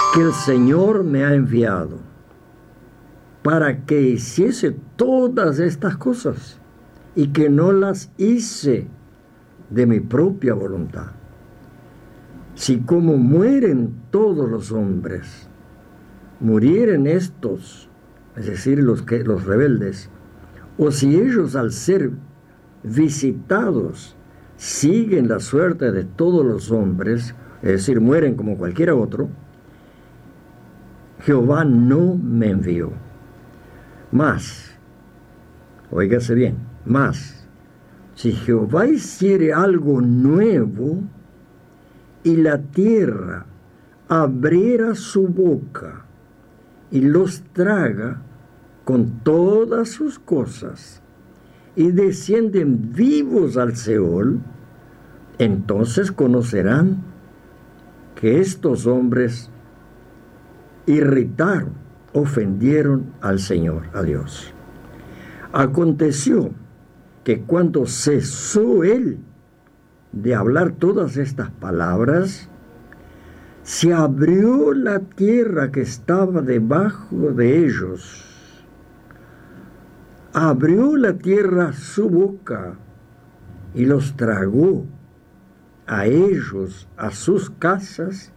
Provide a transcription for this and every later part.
que el Señor me ha enviado para que hiciese todas estas cosas y que no las hice de mi propia voluntad. Si como mueren todos los hombres, murieren estos, es decir, los rebeldes, o si ellos al ser visitados siguen la suerte de todos los hombres, es decir, mueren como cualquiera otro, Jehová no me envió. Mas, óigase bien, mas, si Jehová hiciere algo nuevo y la tierra abriera su boca y los traga con todas sus cosas y descienden vivos al Seol, entonces conocerán que estos hombres irritaron, ofendieron al Señor, a Dios. Aconteció que cuando cesó él de hablar todas estas palabras, se abrió la tierra que estaba debajo de ellos. Abrió la tierra su boca y los tragó a ellos, a sus casas,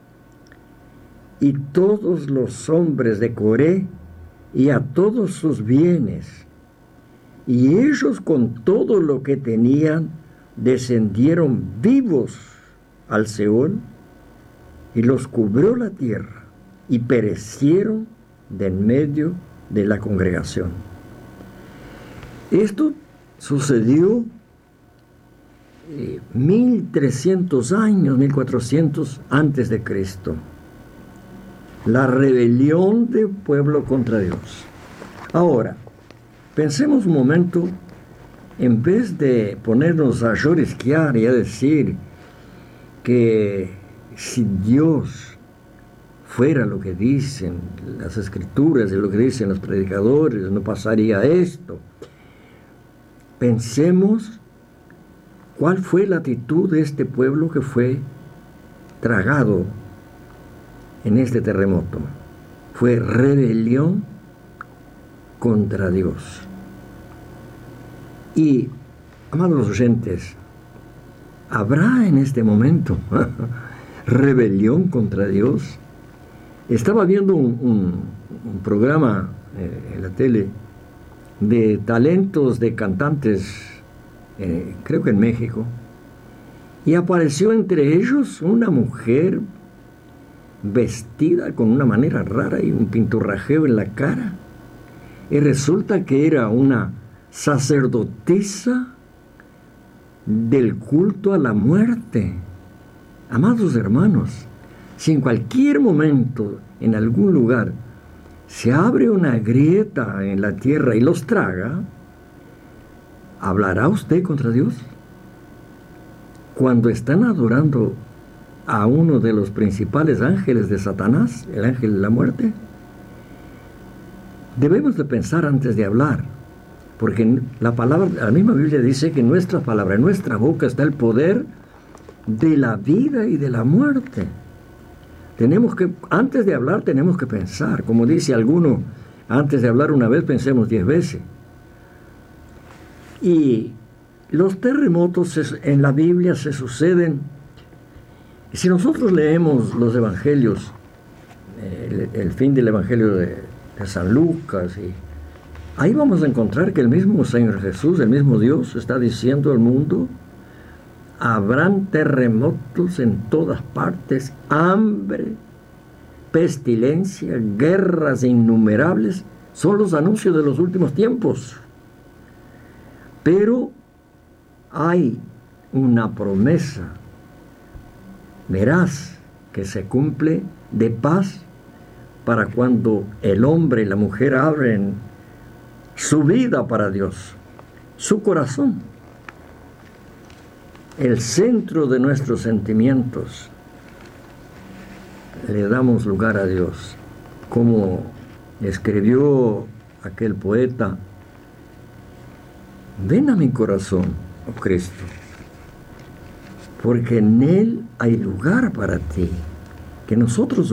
y todos los hombres de Coré, y a todos sus bienes. Y ellos con todo lo que tenían, descendieron vivos al Seol, y los cubrió la tierra, y perecieron de en medio de la congregación. Esto sucedió 1300 años, 1400 antes de Cristo. La rebelión del pueblo contra Dios. Ahora, pensemos un momento, en vez de ponernos a llorisquear y a decir que si Dios fuera lo que dicen las escrituras y lo que dicen los predicadores, no pasaría esto. Pensemos cuál fue la actitud de este pueblo que fue tragado en este terremoto. Fue rebelión contra Dios. Y, amados oyentes, ¿habrá en este momento rebelión contra Dios? Estaba viendo un programa en la tele de talentos de cantantes, creo que en México, y apareció entre ellos una mujer vestida con una manera rara y un pinturrajeo en la cara, y resulta que era una sacerdotisa del culto a la muerte. Amados hermanos, si en cualquier momento, en algún lugar, se abre una grieta en la tierra y los traga, ¿hablará usted contra Dios? Cuando están adorando a uno de los principales ángeles de Satanás, el ángel de la muerte, debemos de pensar antes de hablar, porque la palabra, la misma Biblia dice que en nuestra palabra, en nuestra boca está el poder de la vida y de la muerte. Tenemos que, antes de hablar, tenemos que pensar. Como dice alguno, antes de hablar una vez, pensemos 10 veces. Y los terremotos en la Biblia se suceden. Si nosotros leemos los evangelios, el fin del evangelio de San Lucas, y ahí vamos a encontrar que el mismo Señor Jesús, el mismo Dios, está diciendo al mundo: habrán terremotos en todas partes, hambre, pestilencia, guerras innumerables. Son los anuncios de los últimos tiempos. Pero hay una promesa veraz que se cumple de paz para cuando el hombre y la mujer abren su vida para Dios, su corazón, el centro de nuestros sentimientos. Le damos lugar a Dios, como escribió aquel poeta: ven a mi corazón, oh Cristo, porque en él hay lugar para ti. Que nosotros